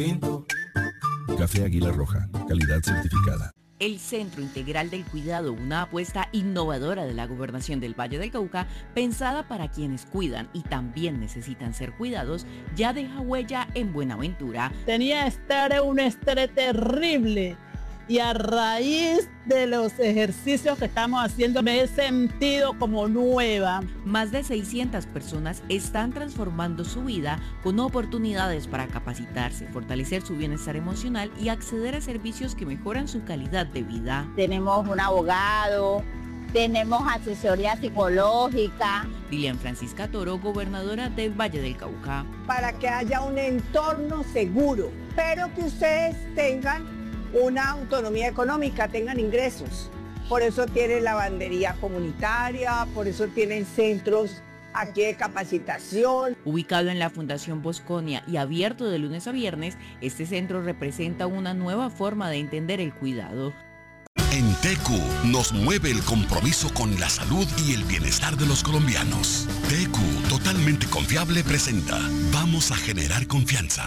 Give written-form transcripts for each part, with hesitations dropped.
Café Águila Roja, calidad certificada. El Centro Integral del Cuidado, una apuesta innovadora de la Gobernación del Valle del Cauca, pensada para quienes cuidan y también necesitan ser cuidados, ya deja huella en Buenaventura. Tenía un estrés terrible y a raíz de los ejercicios que estamos haciendo me he sentido como nueva. Más de 600 personas están transformando su vida con oportunidades para capacitarse, fortalecer su bienestar emocional y acceder a servicios que mejoran su calidad de vida. Tenemos un abogado, tenemos asesoría psicológica. Lilian Francisca Toro, gobernadora del Valle del Cauca. Para que haya un entorno seguro, pero que ustedes tengan una autonomía económica, tengan ingresos. Por eso tienen lavandería comunitaria, por eso tienen centros aquí de capacitación. Ubicado en la Fundación Bosconia y abierto de lunes a viernes, este centro representa una nueva forma de entender el cuidado. En TECU nos mueve el compromiso con la salud y el bienestar de los colombianos. TECU, totalmente confiable, presenta Vamos a generar confianza.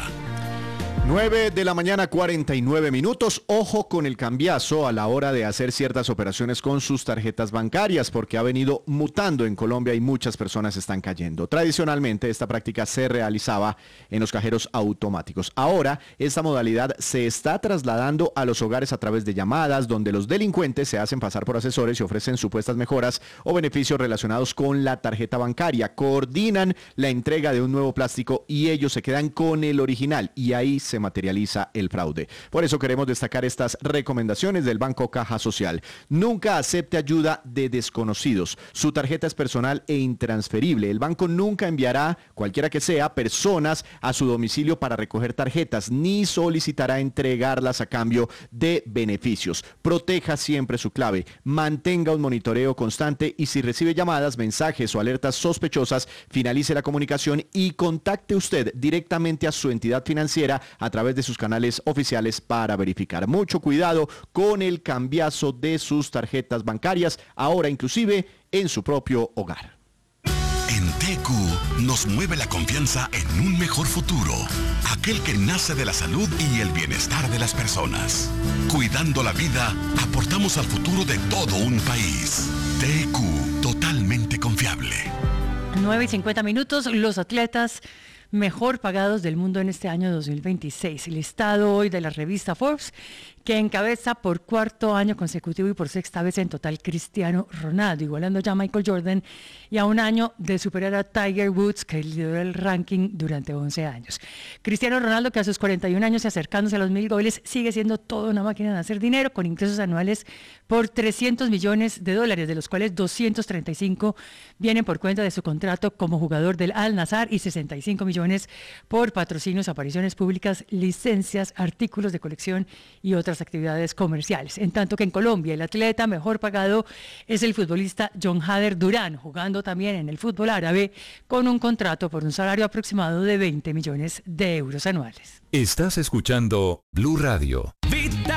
9 de la mañana, 49 minutos. Ojo con el cambiazo a la hora de hacer ciertas operaciones con sus tarjetas bancarias, porque ha venido mutando en Colombia y muchas personas están cayendo. Tradicionalmente, esta práctica se realizaba en los cajeros automáticos. Ahora, esta modalidad se está trasladando a los hogares a través de llamadas, donde los delincuentes se hacen pasar por asesores y ofrecen supuestas mejoras o beneficios relacionados con la tarjeta bancaria. Coordinan la entrega de un nuevo plástico y ellos se quedan con el original, y ahí se materializa el fraude. Por eso queremos destacar estas recomendaciones del Banco Caja Social. Nunca acepte ayuda de desconocidos. Su tarjeta es personal e intransferible. El banco nunca enviará, cualquiera que sea, personas a su domicilio para recoger tarjetas, ni solicitará entregarlas a cambio de beneficios. Proteja siempre su clave. Mantenga un monitoreo constante y si recibe llamadas, mensajes o alertas sospechosas, finalice la comunicación y contacte usted directamente a su entidad financiera a través de sus canales oficiales para verificar. Mucho cuidado con el cambiazo de sus tarjetas bancarias, ahora inclusive en su propio hogar. En TECU nos mueve la confianza en un mejor futuro, aquel que nace de la salud y el bienestar de las personas. Cuidando la vida, aportamos al futuro de todo un país. TECU, totalmente confiable. 9:50, los atletas mejor pagados del mundo en este año 2026. El listado hoy de la revista Forbes, que encabeza por cuarto año consecutivo y por sexta vez en total Cristiano Ronaldo, igualando ya a Michael Jordan y a un año de superar a Tiger Woods, que lideró el ranking durante 11 años. Cristiano Ronaldo, que a sus 41 años y acercándose a los 1.000 goles, sigue siendo toda una máquina de hacer dinero, con ingresos anuales por $300 millones, de los cuales 235 vienen por cuenta de su contrato como jugador del Al Nassr y 65 millones por patrocinios, apariciones públicas, licencias, artículos de colección y otras actividades comerciales. En tanto que en Colombia el atleta mejor pagado es el futbolista John Hader Durán, jugando también en el fútbol árabe con un contrato por un salario aproximado de 20 millones de euros anuales. Estás escuchando Blue Radio.